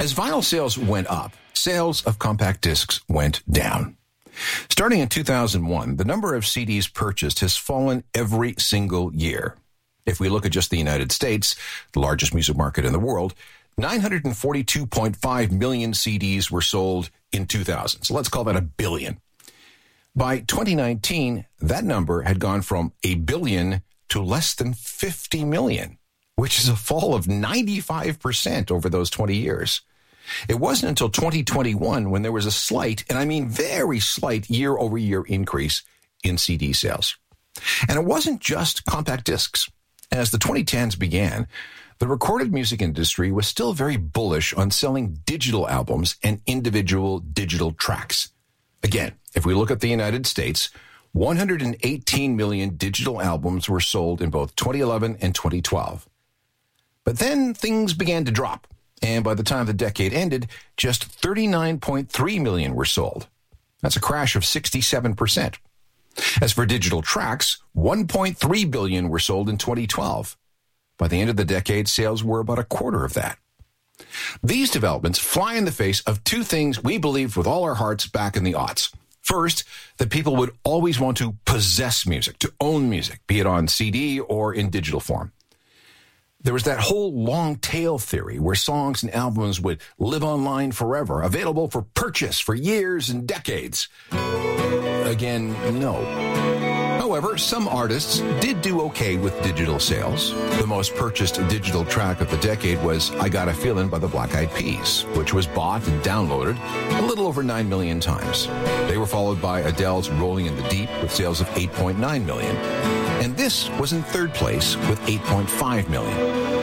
As vinyl sales went up, sales of compact discs went down. Starting in 2001, the number of CDs purchased has fallen every single year. If we look at just the United States, the largest music market in the world, 942.5 million CDs were sold in 2000. So let's call that a billion. By 2019, that number had gone from a billion to less than 50 million, which is a fall of 95% over those 20 years. It wasn't until 2021 when there was a slight, and I mean very slight, year-over-year increase in CD sales. And it wasn't just compact discs. As the 2010s began, the recorded music industry was still very bullish on selling digital albums and individual digital tracks. Again, if we look at the United States, 118 million digital albums were sold in both 2011 and 2012. But then things began to drop, and by the time the decade ended, just 39.3 million were sold. That's a crash of 67%. As for digital tracks, 1.3 billion were sold in 2012. By the end of the decade, sales were about a quarter of that. These developments fly in the face of two things we believed with all our hearts back in the aughts. First, that people would always want to possess music, to own music, be it on CD or in digital form. There was that whole long tail theory where songs and albums would live online forever, available for purchase for years and decades. Again, no. However, some artists did do okay with digital sales. The most purchased digital track of the decade was I Got a Feelin' by the Black Eyed Peas, which was bought and downloaded a little over 9 million times. They were followed by Adele's Rolling in the Deep with sales of 8.9 million. And this was in third place with 8.5 million.